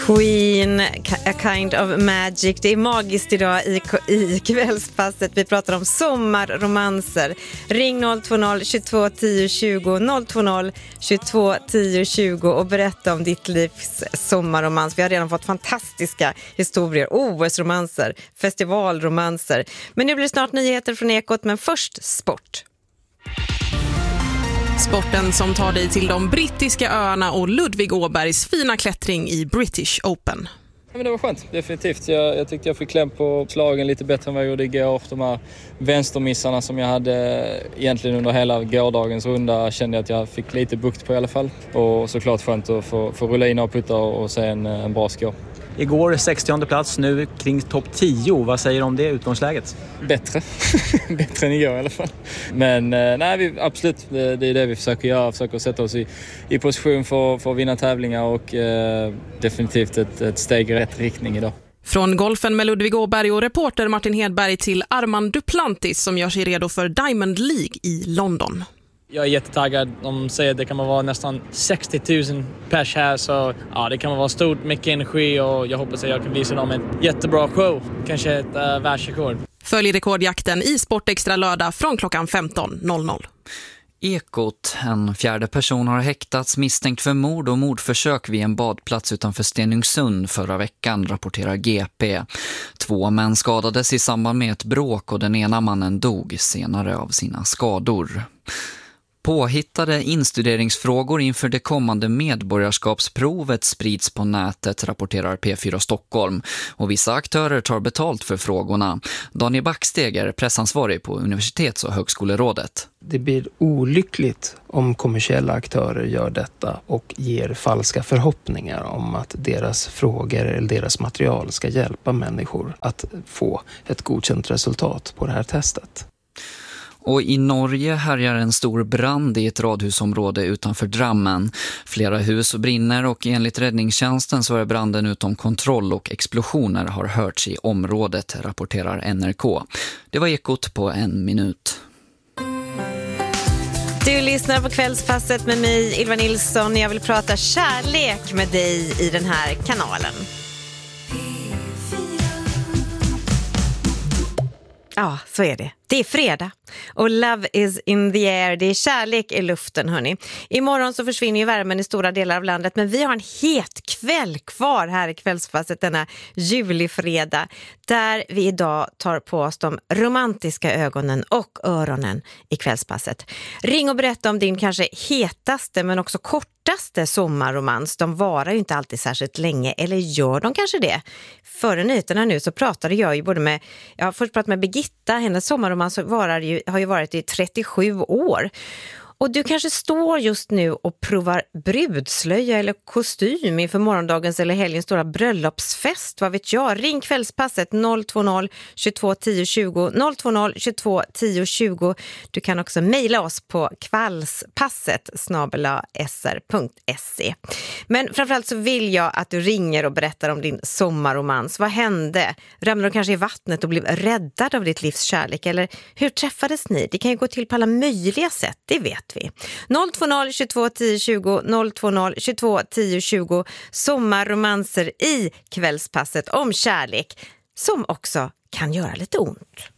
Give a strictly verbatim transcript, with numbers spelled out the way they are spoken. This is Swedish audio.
Queen, A Kind of Magic. Det är magiskt idag i, i kvällspasset. Vi pratar om sommarromanser. Ring noll två noll tjugotvå tio tjugo noll två noll tjugotvå tio tjugo och berätta om ditt livs sommarromans. Vi har redan fått fantastiska historier. O S-romanser, festivalromanser. Men nu blir det snart nyheter från Ekot, men först sport. Sporten som tar dig till de brittiska öarna och Ludvig Åbergs fina klättring i British Open. Ja, men det var skönt, definitivt. Jag, jag tyckte jag fick kläm på slagen lite bättre än vad jag gjorde igår. De här vänstermissarna som jag hade egentligen under hela gårdagens runda kände jag att jag fick lite bukt på i alla fall. Och såklart skönt att få, få rulla in och putta och se en, en bra score. Igår sextionde plats, nu kring topp tio. Vad säger du om det utgångsläget? Bättre. Bättre än igår i alla fall. Men nej, vi, absolut, det, det är det vi försöker göra. Försöker sätta oss i, i position för, för att vinna tävlingar och eh, definitivt ett, ett steg i rätt riktning idag. Från golfen med Ludvig Åberg och reporter Martin Hedberg till Armand Duplantis som gör sig redo för Diamond League i London. Jag är jättetaggad. De säger att det kan vara nästan sextio tusen pers här. Så ja, det kan vara stort, mycket energi och jag hoppas att jag kan visa dem en jättebra show. Kanske ett uh, världsrekord. Följ rekordjakten i Sportextra lördag från klockan femton noll noll. Ekot, en fjärde person har häktats misstänkt för mord och mordförsök vid en badplats utanför Stenungsund förra veckan, rapporterar G P. Två män skadades i samband med ett bråk och den ena mannen dog senare av sina skador. Påhittade instuderingsfrågor inför det kommande medborgarskapsprovet sprids på nätet, rapporterar P fyra Stockholm. Och vissa aktörer tar betalt för frågorna. Daniel Backsteg är pressansvarig på Universitets- och högskolerådet. Det blir olyckligt om kommersiella aktörer gör detta och ger falska förhoppningar om att deras frågor eller deras material ska hjälpa människor att få ett godkänt resultat på det här testet. Och i Norge härjar en stor brand i ett radhusområde utanför Drammen. Flera hus brinner och enligt räddningstjänsten så är branden utom kontroll och explosioner har hörts i området, rapporterar N R K. Det var Ekot på en minut. Du lyssnar på kvällspasset med mig, Ylva Nilsson. Jag vill prata kärlek med dig i den här kanalen. Ja, så är det. Det är fredag och love is in the air. Det är kärlek i luften, hörni. Imorgon så försvinner ju värmen i stora delar av landet, men vi har en het kväll kvar här i kvällspasset denna julifredag, där vi idag tar på oss de romantiska ögonen och öronen i kvällspasset. Ring och berätta om din kanske hetaste men också kortaste sommarromans. De varar ju inte alltid särskilt länge, eller gör de kanske det? Före nyheterna nu så pratade jag ju både med, jag har först pratat med Birgitta, hennes sommarromans varar ju, har ju varit i trettiosju år. Och du kanske står just nu och provar brudslöja eller kostym inför morgondagens eller helgens stora bröllopsfest. Vad vet jag? Ring kvällspasset noll två noll tjugotvå tio tjugo noll två noll tjugotvå tio tjugo. Du kan också mejla oss på kvällspasset snabel-a s r punkt se. Men framförallt så vill jag att du ringer och berättar om din sommarromans. Vad hände? Ramlade du kanske i vattnet och blev räddad av ditt livs kärlek? Eller hur träffades ni? Det kan ju gå till på alla möjliga sätt, det vet vi. noll två noll tjugotvå tio tjugo noll två noll tjugotvå tio tjugo. Sommarromanser i kvällspasset om kärlek som också kan göra lite ont.